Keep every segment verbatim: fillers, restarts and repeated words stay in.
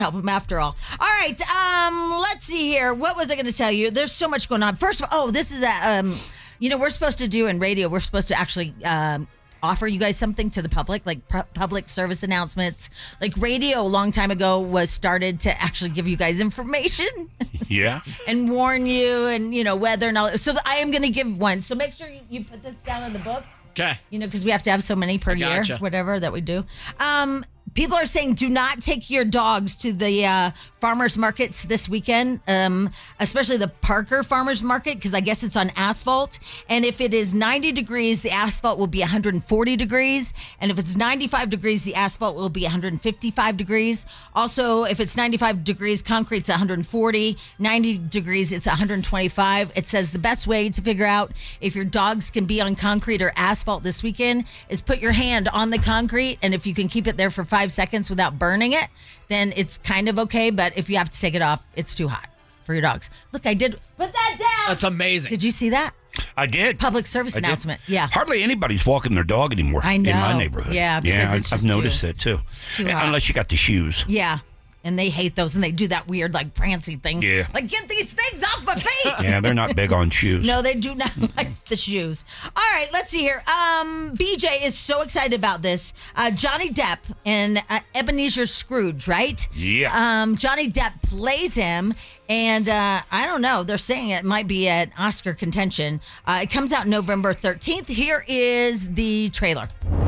help him after all. All right, um, let's see here. What was I going to tell you? There's so much going on. First of all, oh, this is a, um, you know, we're supposed to do in radio, we're supposed to actually um, offer you guys something to the public, like pu- public service announcements. Like radio a long time ago was started to actually give you guys information. Yeah. And warn you and, you know, weather and all. So I am going to give one. So make sure you, you put this down in the book. Okay. You know, because we have to have so many per year, gotcha. whatever that we do. Um, people are saying do not take your dogs to the uh, farmers markets this weekend, um, especially the Parker Farmers Market, because I guess it's on asphalt. And if it is ninety degrees, the asphalt will be one hundred forty degrees. And if it's ninety-five degrees, the asphalt will be one hundred fifty-five degrees. Also, if it's ninety-five degrees, concrete's one hundred forty. ninety degrees, it's one hundred twenty-five. It says the best way to figure out if your dogs can be on concrete or asphalt this weekend is put your hand on the concrete, and if you can keep it there for five seconds without burning it, then it's kind of okay. But if you have to take it off, it's too hot for your dogs. Look, I did put that down. That's amazing. Did you see that? I did. Public service I did. announcement. Yeah. Hardly anybody's walking their dog anymore I know. in my neighborhood. Yeah, because yeah, it's I- just I've noticed too- that too. it's too hot. Unless you got the shoes. Yeah. And they hate those, and they do that weird, like, prancy thing. Yeah. Like, get these things off my feet. Yeah, they're not big on shoes. No, they do not like the shoes. All right, let's see here. Um, B J is so excited about this. Uh, Johnny Depp in uh, Ebenezer Scrooge, right? Yeah. Um, Johnny Depp plays him, and uh, I don't know. They're saying it might be an Oscar contention. Uh, it comes out November thirteenth. Here is the trailer.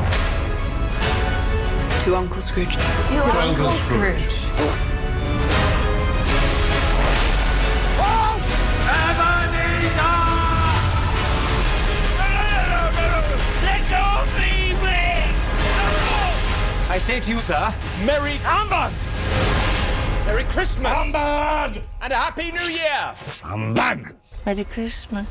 To Uncle Scrooge. To Uncle Scrooge. I say to you, sir, Merry Humbug! Merry Christmas! Humbug! And a Happy New Year! Humbug! Merry Christmas.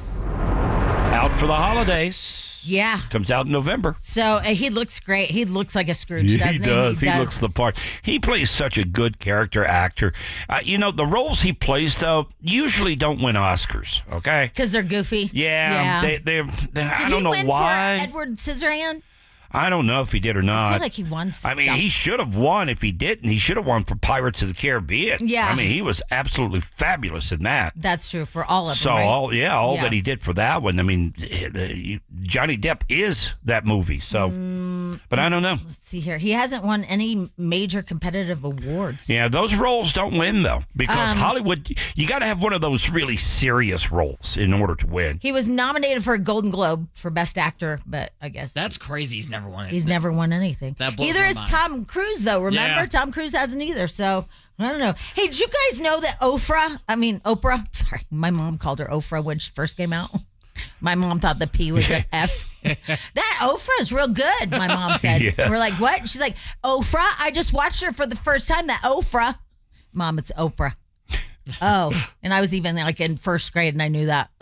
Out for the holidays. Yeah. Comes out in November. So uh, he looks great. He looks like a Scrooge, Yeah, doesn't he he? does. He, looks the part. He plays such a good character actor. Uh, you know, the roles he plays, though, usually don't win Oscars, okay? Because they're goofy. Yeah. Yeah. They, they're, they, I Did don't he know win why. for Edward Scissorhand? I don't know if he did or not. I feel like he won I mean, stuff. he should have won. If he didn't, he should have won for Pirates of the Caribbean. Yeah. I mean, he was absolutely fabulous in that. That's true for all of So, them, right? all yeah, all Yeah. that he did for that one. I mean, the- Johnny Depp is that movie. So, Mm, but I don't know. Let's see here. He hasn't won any major competitive awards. Yeah, those roles don't win, though, because Um, Hollywood, you got to have one of those really serious roles in order to win. He was nominated for a Golden Globe for Best Actor, but I guess That's crazy. He's never won it. he's never won anything. That blows Either my is mind. Tom Cruise, though. Remember? Yeah. Tom Cruise hasn't either. So, I don't know. Hey, did you guys know that Oprah, I mean, Oprah, sorry, my mom called her Oprah when she first came out. My mom thought the P was an F. That Oprah is real good, my mom said. Yeah. We're like, what? She's like, Oprah? I just watched her for the first time, that Oprah. Mom, it's Oprah. Oh, and I was even like in first grade and I knew that.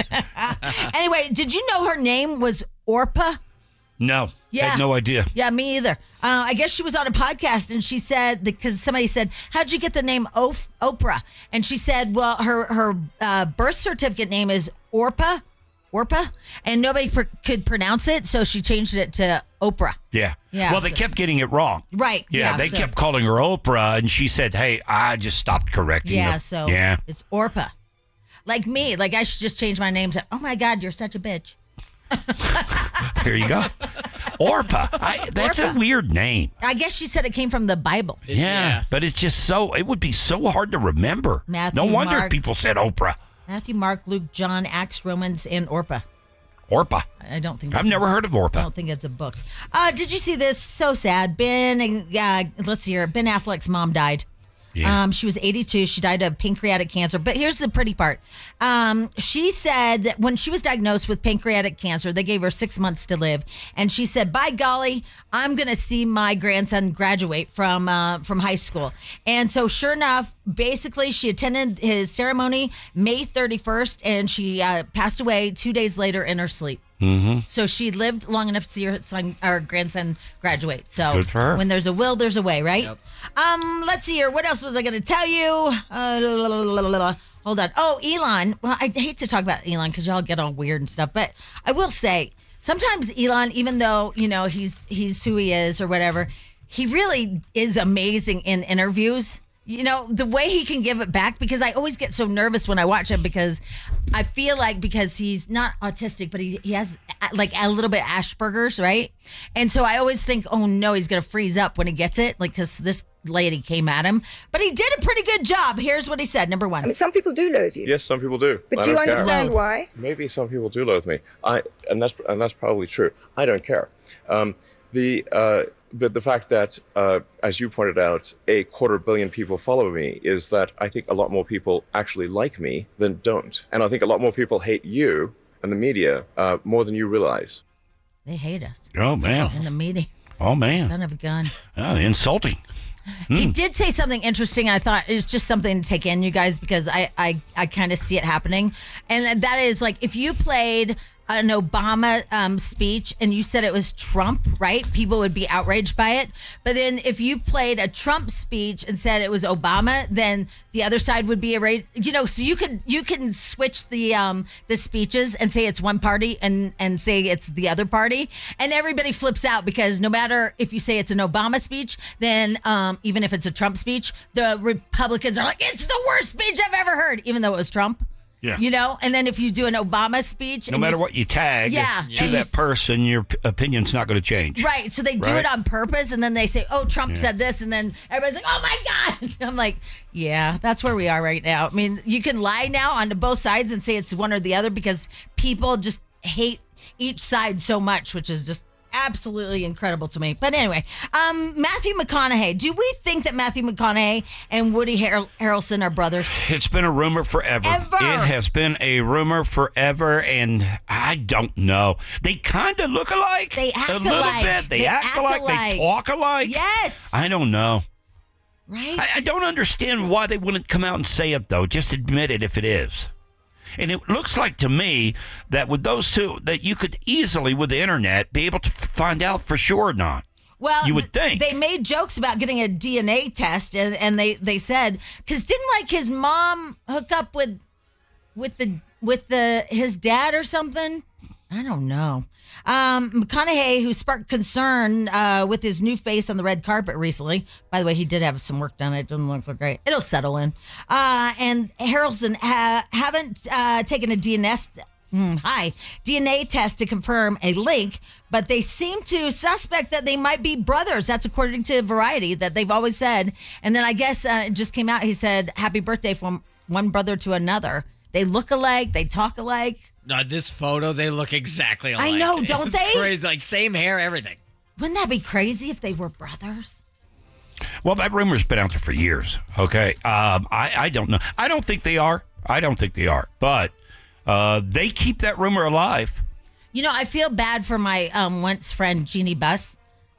Anyway, did you know her name was Orpah? No, Yeah. had no idea. Yeah, me either. Uh, I guess she was on a podcast and she said, because somebody said, how'd you get the name Of- Oprah? And she said, well, her, her uh, birth certificate name is Orpah. Orpah, and nobody pr- could pronounce it, so she changed it to Oprah. Yeah. Yeah, Well, they so- kept getting it wrong. Right. Yeah, Yeah. they so, kept calling her Oprah, and she said, "Hey, I just stopped correcting Yeah. them." So yeah, it's Orpah. Like me. Like I should just change my name to. Oh my God, you're such a bitch. there you go. Orpah. I, that's Orpah. a weird name. I guess she said it came from the Bible. Yeah, Yeah. but it's just so. It would be so hard to remember. Matthew, no wonder Mark. people said Oprah. Matthew, Mark, Luke, John, Acts, Romans, and Orpah. Orpah. I don't think. I've that's never a, heard of I Orpah. don't think it's a book. Uh, did you see this? So sad. Ben, uh, let's see here. Ben Affleck's mom died. Yeah. Um, she was eighty-two. She died of pancreatic cancer. But here's the pretty part. Um, she said that when she was diagnosed with pancreatic cancer, they gave her six months to live. And she said, by golly, I'm going to see my grandson graduate from uh, from high school. And so sure enough, basically she attended his ceremony May thirty-first, and she uh, passed away two days later in her sleep. Mm-hmm. So she lived long enough to see her son, her grandson graduate. So Good for her. when there's a will, there's a way, right? Yep. Um, let's see here. What else was I going to tell you? Uh, la, la, la, la, la. Hold on. Oh, Elon. Well, I hate to talk about Elon because y'all get all weird and stuff, but I will say sometimes Elon, even though you know he's he's who he is or whatever, he really is amazing in interviews. You know, the way he can give it back, because I always get so nervous when I watch him because I feel like because he's not autistic, but he, he has like a little bit Asperger's, right? And so I always think, oh no, he's going to freeze up when he gets it, like because this lady came at him. But he did a pretty good job. Here's what he said. Number one. I mean, some people do loathe you. Yes, some people do. But I do you don't care. understand why? Maybe some people do loathe me. I and that's and that's probably true. I don't care. Um, the uh, but the fact that, uh, as you pointed out, a quarter billion people follow me is that I think a lot more people actually like me than don't, and I think a lot more people hate you and the media uh, more than you realize. They hate us. Oh, man. In the meeting. Oh, man. Son of a gun. Oh, insulting. He did say something interesting. I thought it's just something to take in, you guys, because I, I, I kind of see it happening. And that is like if you played an Obama um, speech and you said it was Trump, right? People would be outraged by it. But then if you played a Trump speech and said it was Obama, then the other side would be arrayed. You know, so you could you can switch the um, the speeches and say it's one party and and say it's the other party, and everybody flips out because no matter if you say it's an Obama speech, then um, even if it's a Trump speech, the Republicans are like, it's the worst speech I've ever heard, even though it was Trump. Yeah. You know, and then if you do an Obama speech, No and matter you, what you tag Yeah. to And that you s- person, your p- opinion's not going to change. right? So they do Right. it on purpose, and then they say, "Oh, Trump said this," and then everybody's like, "Oh my God!" I'm like, "Yeah, that's where we are right now." I mean, you can lie now on both sides and say it's one or the other because people just hate each side so much, which is just absolutely incredible to me. But anyway, um, Matthew McConaughey. Do we think that Matthew McConaughey and Woody Har- Harrelson are brothers? It's been a rumor forever. Ever. It has been a rumor forever, and I don't know. They kind of look alike. They act a little alike. bit. They, They act, act alike. alike. They talk alike. Yes. I don't know. Right. I, I don't understand why they wouldn't come out and say it, though. Just admit it if it is. And it looks like to me that with those two, that you could easily, with the internet, be able to f- find out for sure or not. Well, You would think. they made jokes about getting a D N A test, and, and they, they said because didn't like his mom hook up with with the with the his dad or something. I don't know. Um, McConaughey, who sparked concern uh, with his new face on the red carpet recently. By the way, he did have some work done. It doesn't look great. It'll settle in. Uh, and Harrelson ha- haven't uh, taken a D N A test. Mm, hi, D N A test to confirm a link, but they seem to suspect that they might be brothers. That's according to Variety, that they've always said. And then I guess uh, it just came out. He said, "Happy birthday from one brother to another." They look alike. They talk alike. Uh, this photo, they look exactly alike. I know, don't It's they? Crazy, like same hair, everything. Wouldn't that be crazy if they were brothers? Well, that rumor's been out there for years. Okay, um, I I don't know. I don't think they are. I don't think they are. But uh, they keep that rumor alive. You know, I feel bad for my um, once friend, Jeannie Buss.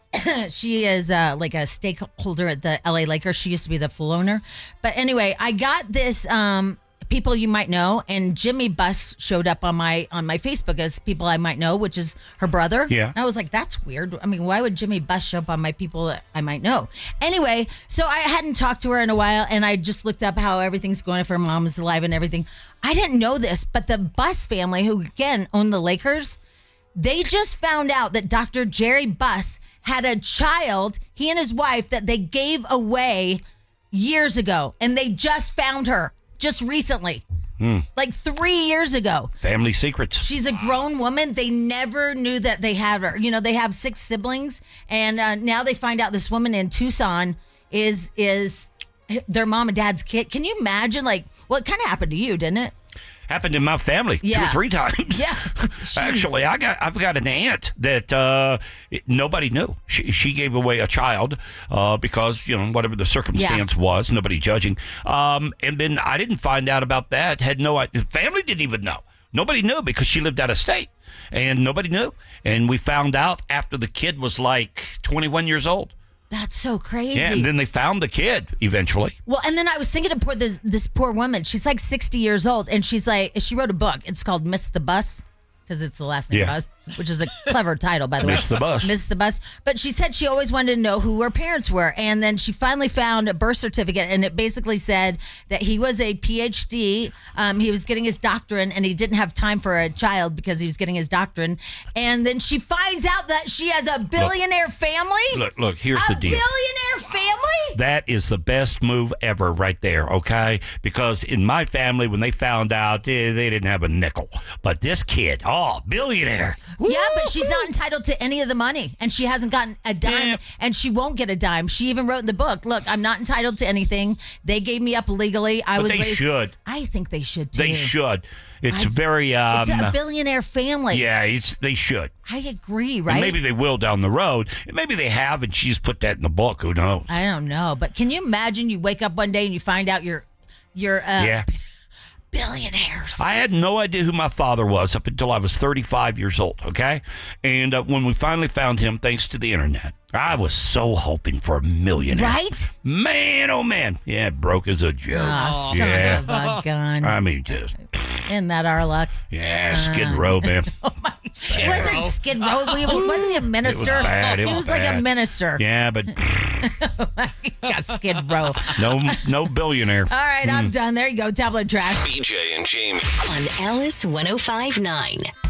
She is uh, like a stakeholder at the L A Lakers. She used to be the full owner. But anyway, I got this um, people you might know, and Jimmy Buss showed up on my on my Facebook as people I might know, which is her brother. Yeah. And I was like, that's weird. I mean, why would Jimmy Buss show up on my people that I might know? Anyway, so I hadn't talked to her in a while, and I just looked up how everything's going if her mom is alive and everything. I didn't know this, but the Buss family, who again own the Lakers, they just found out that Doctor Jerry Buss had a child, he and his wife, that they gave away years ago, and they just found her just recently, like three years ago. Family secrets. She's a grown woman. They never knew that they had her. You know, they have six siblings, and uh, now they find out this woman in Tucson is is their mom and dad's kid. Can you imagine? Like, well, it kind of happened to you, didn't it? Happened in my family two Yeah. or three times. Yeah. Jeez. Actually, I got I've got an aunt that uh, it- nobody knew. She she gave away a child uh, because you know whatever the circumstance was, nobody judging. Um, and then I didn't find out about that. Had no idea. Family didn't even know. Nobody knew because she lived out of state, and nobody knew. And we found out after the kid was like twenty-one years old. That's so crazy. Yeah, and then they found the kid eventually. Well, and then I was thinking of poor this this poor woman. She's like sixty years old, and she's like, she wrote a book. It's called Miss the Bus because it's the last name Yeah. Bus. which is a clever title, by the way. Miss the Bus. Miss the Bus. But she said she always wanted to know who her parents were. And then she finally found a birth certificate, and it basically said that he was a P H D. Um, he was getting his doctorate, and he didn't have time for a child because he was getting his doctorate. And then she finds out that she has a billionaire look, family. Look, look, here's a the deal. A billionaire family? That is the best move ever right there, okay? Because in my family, when they found out, they, they didn't have a nickel. But this kid, oh, billionaire. Woo! Yeah, but she's not entitled to any of the money, and she hasn't gotten a dime, yeah. and she won't get a dime. She even wrote in the book, look, I'm not entitled to anything. They gave me up legally. I but was they raised, should. I think they should, too. They should. It's I, very... Um, it's a billionaire family. Yeah, it's they should. I agree, right? And maybe they will down the road. Maybe they have, and she's put that in the book. Who knows? I don't know. But can you imagine you wake up one day and you find out you're... you're uh, yeah. billionaires. I had no idea who my father was up until I was thirty-five years old, okay? And uh, when we finally found him, thanks to the internet, I was so hoping for a millionaire. Right? Man, oh man. Yeah, broke as a joke. Oh, yeah. son of a gun. I mean, just... Isn't that our luck? Yeah, Skid Row, man. Oh my! It wasn't Skid Row. He was, wasn't he a minister? It was bad. It he was, was like bad. a minister. Yeah, but yeah, Skid Row. No, no billionaire. All right, mm. I'm done. There you go. Tablet trash. B J and Jamie on Alice one oh five point nine.